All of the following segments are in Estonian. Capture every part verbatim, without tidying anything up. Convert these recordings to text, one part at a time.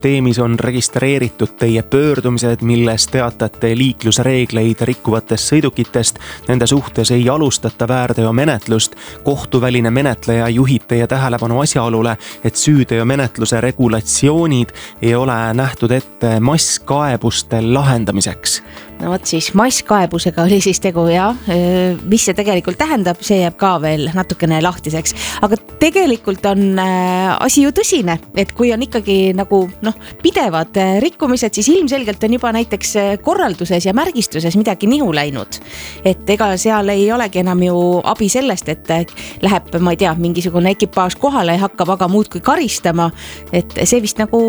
süsteemis on registreeritud teie pöördumised, milles teatate liiklusreegleid rikkuvatest sõidukitest. Nende suhtes ei alustata väärteomenetlust. Kohtuväline menetleja juhib teie tähelepanu asjaolule, et süüteomenetluse regulatsioonid ei ole nähtud ette masskaebuste lahendamiseks. No võt siis masskaebusega oli siis tegu ja mis see tegelikult tähendab, see jääb ka veel natukene lahtiseks. Aga tegelikult on asi ju tõsine, et kui on ikkagi nagu noh, pidevad rikkumised, siis ilmselgelt on juba näiteks korralduses ja märgistuses midagi nihu läinud. Et ega seal ei olegi enam ju abi sellest, et läheb, ma ei tea, mingisugune ekipaaž kohale ja hakkab aga muud kui karistama, et see vist nagu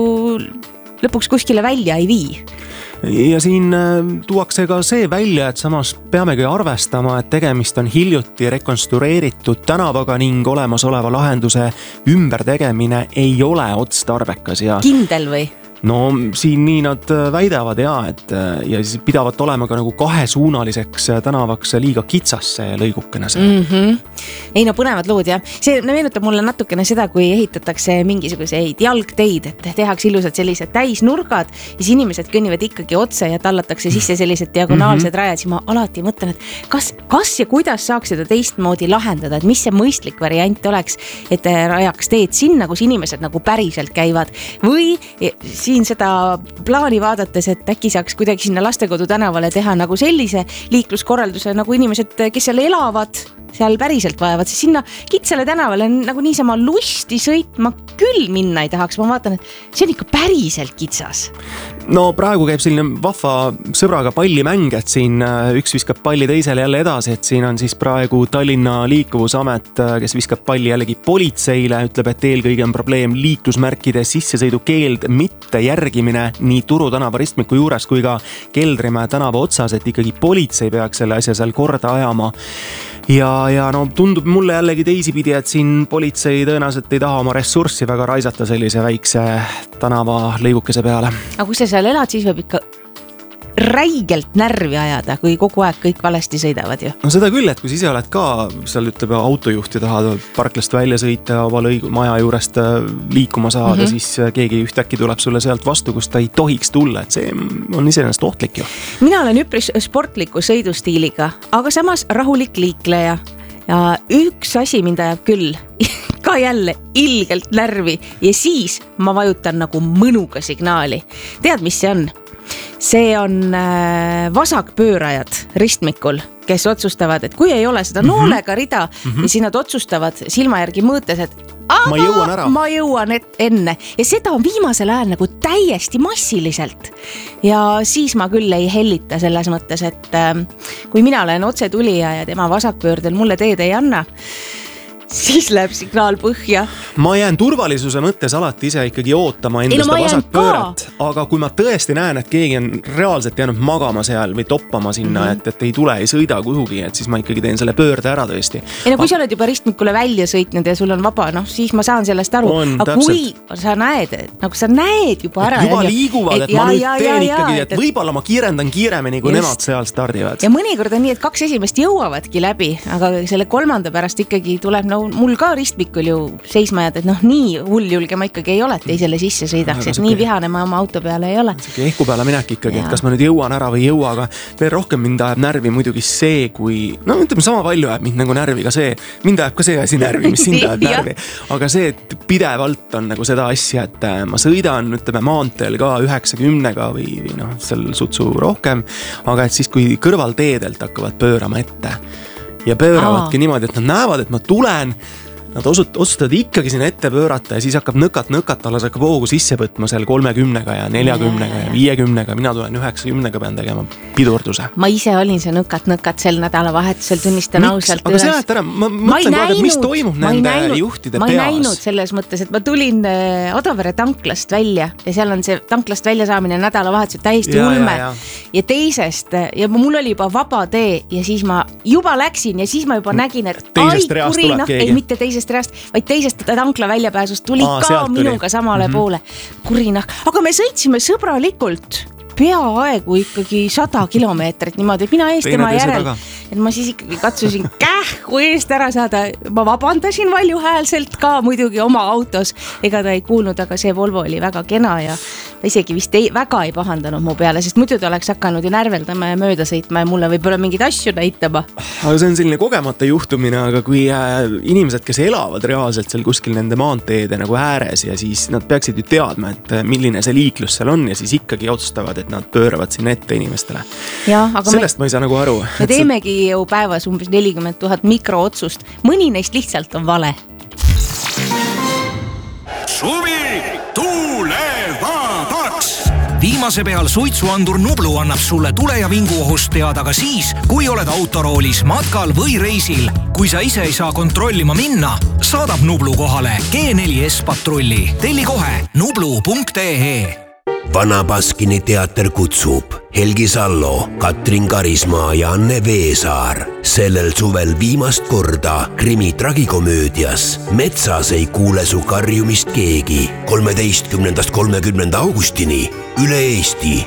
lõpuks kuskile välja ei vii. Ja siin tuuakse ka see välja, et samas peamegi arvestama, et tegemist on hiljuti rekonstrueeritud tänavaga ning olemasoleva lahenduse ümbertegemine ei ole otstarbekas. Ja kindel või? No siin nii nad väidavad ja, et ja siis pidavat olema ka nagu kahesuunaliseks tänavaks liiga kitsas see lõigukene see. Mm-hmm. Ei no põnevad lood jah. See meenutab mulle natukene seda, kui ehitatakse mingisuguseid jalgteid, et tehakse ilusad sellised täisnurgad ja siis inimesed kõnnivad ikkagi otse ja tallatakse sisse sellised diagonaalsed mm-hmm. rajad. Siis ma alati mõtlen, et kas, kas ja kuidas saaks seda teistmoodi lahendada, et mis see mõistlik variant oleks, et rajaks teed sinna, kus inimesed nagu päriselt käivad või siin seda plaani vaadates, et äkki saaks kuidagi sinna Lastekodu tänavale teha nagu sellise liikluskorralduse, nagu inimesed, kes seal elavad, seal päriselt vajavad, siis sinna kitsale tänavale nagu niisama lusti sõitma küll minna ei tahaks. Ma vaatan, et see on ikka päriselt kitsas. No praegu käib selline vahva sõbraga pallimäng, et siin üks viskab palli teisele jälle edasi, et siin on siis praegu Tallinna liikuvusamet, kes viskab palli jällegi politseile, ütleb, et eelkõige on probleem liiklusmärkide sissesõidukeeld, mitte järgimine nii Turu tänava ristmiku juures kui ka Keldrimäe tänava otsas, et ikkagi politsei peaks selle asja seal korda ajama. Ja, ja no tundub mulle jällegi teisipidi, et siin politsei tõenäoliselt ei taha oma ressurssi väga raisata sellise väikse tänava lõigukese peale. Aga kui sa seal elad, siis võib ikka räigelt närvi ajada, kui kogu aeg kõik valesti sõidavad ju. No seda küll, et kui ise oled ka seal ütleb autojuht ja tahad parklast välja sõita oma lõigu, maja juurest liikuma saada, mm-hmm. siis keegi ühtäkki tuleb sulle sealt vastu, kus ta ei tohiks tulla, et see on iseenesest ohtlik ju. Mina olen üpris sportliku sõidustiiliga, aga samas rahulik liikleja ja üks asi mind ajab küll ka jälle ilgelt närvi ja siis ma vajutan nagu mõnuga signaali. Tead, mis see on? See on vasakpöörajad ristmikul, kes otsustavad, et kui ei ole seda noolega rida mm-hmm. ja siis nad otsustavad silma järgi mõõtes, et aga ma jõuan ära. Ma jõuan et enne. Ja seda on viimasel ajal nagu täiesti massiliselt. Ja siis ma küll ei hellita selles mõttes, et kui mina olen otse tulija ja tema vasakpöördel mulle teed ei anna, siis läheb signaal põhja. Ma jään turvalisuse mõttes alati ise ikkagi ootama enda seda no, vasakpööret, aga kui ma tõesti näen, et keegi on reaalselt jäänud magama seal või toppama sinna, mm-hmm. et, et ei tule, ei sõida kuhugi, et siis ma ikkagi teen selle pöörde ära tõesti. Ei no kui aga... sa oled juba ristmikule välja sõitnud ja sul on vaba, noh siis ma saan sellest aru. On, aga täpselt. Kui sa näed, nagu sa näed juba ära. Et juba liiguvad, et, et ma nüüd ja, teen ja, ikkagi, ja, et, et võib-olla ma kiirendan kiiremini, kui just. Nemad seal stardivad. Ja mõnikord on nii, et kaks esimest jõuavadki läbi, aga selle kolmanda pärast ikkagi tuleb no, mul ka ristmikul ju seisma jääd, et noh, nii hulljulge ma ikkagi ei ole, et teisele sisse sõidaks, et nii vihane ma oma auto peale ei ole. Ehku peale minek ikkagi, ja. Et kas ma nüüd jõuan ära või jõua, aga veel rohkem mind ajab närvi muidugi see, kui, no ütleme sama palju ajab mind nagu närvi ka see, mind ajab ka see asi närvi, mis sind ajab närvi, aga see, et pidevalt on nagu seda asja, et ma sõidan, ütleme maanteel ka üheksakümnega või, või noh, seal sutsu rohkem, aga et siis, kui kõrvalteedelt hakkavad pöörama ette ja pööravadki Aa. Niimoodi, et nad näevad, et ma tulen, nad otsustavad ikkagi sinna ette pöörata ja siis hakkab nõkat-nõkat, alles hakkab hoogu sisse võtma seal kolmekümnega ja neljakümnega ja viiekümnega. Mina tulen üheksakümnega, pean tegema pidurduse. Ma ise olin see nõkat-nõkat sel nädalavahetusel, tunnistan Miks? ausalt. Aga see ära, ma mõtlen kogu aeg, mis toimub nende näinud, juhtide ma peas. Ma ei näinud selles mõttes, et ma tulin Odavere tanklast välja ja seal on see tanklast välja saamine nädalavahetusel täiesti ja, ulme ja, ja. ja teisest ja mul oli juba vaba tee ja siis ma juba läksin ja siis ma juba nägin, et teisest ai, kurina, ei mitte teisest reast, vaid teisest tankla väljapääsust tuli Aa, ka minuga tuli. Samale mm-hmm. poole. Kurina. Aga me sõitsime sõbralikult peaaegu ikkagi sada kilomeetrit niimoodi, et mina eest tema järel et ma siis ikkagi katsusin kähku eest ära saada. Ma vabandasin valjuhäälselt ka muidugi oma autos, ega ta ei kuulnud, aga see Volvo oli väga kena ja ta isegi vist ei, väga ei pahandanud mu peale, sest muidu ta oleks hakanud ju närveldama ja mööda sõitma ja mulle võib-olla mingeid asju näitama. Aga see on selline kogemata juhtumine, aga kui äh, inimesed, kes elavad reaalselt seal kuskil nende maanteede nagu ääres ja siis nad peaksid ju teadma, et milline see liiklus seal on ja siis ikkagi otsustavad, et nad pööravad sinna ette inimestele. Ja, aga sellest me, ma ei saa nagu aru. Me teemegi ju päevas umbes nelikümmend tuhat mikrootsust. Mõni neist lihtsalt on vale. Suvi tuulevabaks! Viimase peal suitsuandur Nublu annab sulle tule- ja vinguohust teada ka siis, kui oled autoroolis, matkal või reisil. Kui sa ise ei saa kontrollima minna, saadab Nublu kohale G neli S patrulli. Telli kohe nublu punkt ee. Vana Baskini teater kutsub Helgi Sallo, Katrin Karismaa ja Anne Veesaar sellel suvel viimast korda krimi tragikomöödias Metsas ei kuule su karjumist keegi kolmeteistkümnendast kolmekümnenda augustini üle Eesti.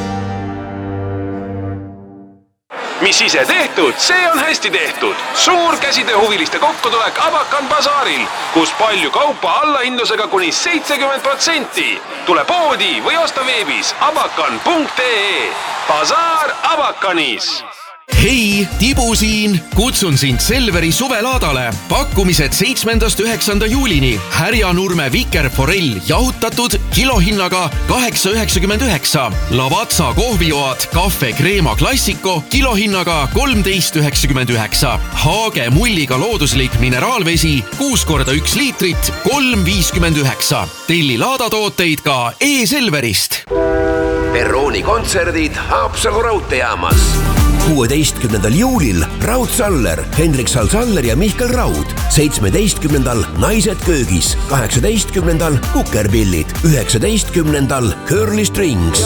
Mis ise tehtud, see on hästi tehtud. Suur käsitööhuviliste kokkutulek Abakan basaaril, kus palju kaupa allahindlusega kuni seitsekümmend protsenti. Tule poodi või osta veebis abakan punkt ee. Basaar Abakanis. Hei, Tibu siin! Kutsun sind Selveri suvelaadale. Pakkumised seitsmendast üheksanda juulini. Härjanurme vikerforell jahutatud kilohinnaga kaheksa üheksakümmend üheksa. Lavazza kohvioad Cafe Crema Classico kilohinnaga kolmteist üheksakümmend üheksa. Haage mulliga looduslik mineraalvesi kuus korda üks liitrit kolm viiskümmend üheksa. Telli laadatooteid ka e-Selverist. Perrooni kontserdid Haapsalu raudteejaamas. kuueteistkümnendal juulil Raud Saller, Hendrik Sal-Saller ja Mihkel Raud. seitsmeteistkümnendal Naised köögis, kaheksateistkümnendal Kukerpillid, üheksateistkümnendal Curly Strings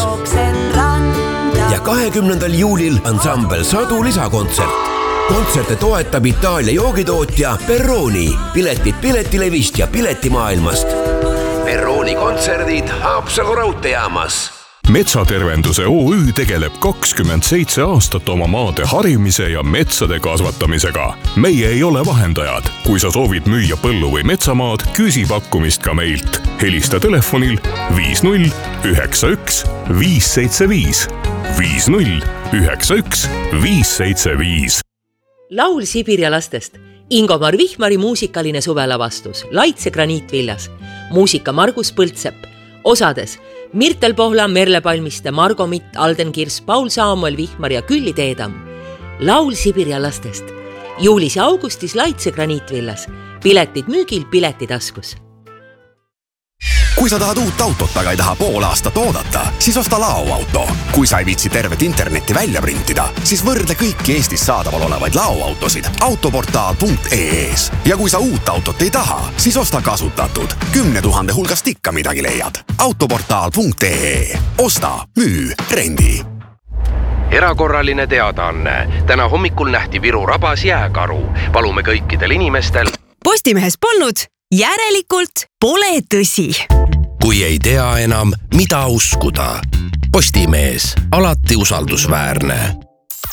ja kahekümnendal juulil ansambel Sadu lisakontsert. Kontserte toetab Itaalia joogitootja Perrooni. Piletid Piletilevist ja Piletimaailmast. Perrooni kontserdid Haapsalu raudteejaamas. Metsatervenduse O Ü tegeleb kakskümmend seitse aastat oma maade harimise ja metsade kasvatamisega. Meie ei ole vahendajad. Kui sa soovid müüa põllu või metsamaad, küsi pakkumist ka meilt. Helista telefonil viis null üheksa üks viis seitse viis. viis null üheksa üks viis seitse viis. Laul Sibirja lastest. Ingomar Vihmari muusikaline suvelavastus. Laitse graniitvillas. Muusika Margus Põltsepp. Osades Mirtel Pohla, Merle Palmiste, Margo Mitt, Alden Kirs, Paul Saamuel Vihmar ja Külli Teedam. Laul Sibirja lastest. Juulis ja augustis Laitse graniitvillas. Piletid müügil, piletitaskus. Kui sa tahad uut autot, aga ei taha pool aastat oodata, siis osta laoauto. Kui sa ei viitsi tervet internetti välja printida, siis võrdle kõiki Eestis saadaval olevaid laoautosid autoportaal punkt ee-s. Ja kui sa uut autot ei taha, siis osta kasutatud. Kümne tuhande hulgast ikka midagi leiad. autoportaal punkt ee. Osta, müü, rendi. Erakorraline teadaanne. Täna hommikul nähti Viru rabas jääkaru. Palume kõikidel inimestel. Postimehes polnud, järelikult pole tõsi. Kui ei tea enam, mida uskuda. Postimees, alati usaldusväärne.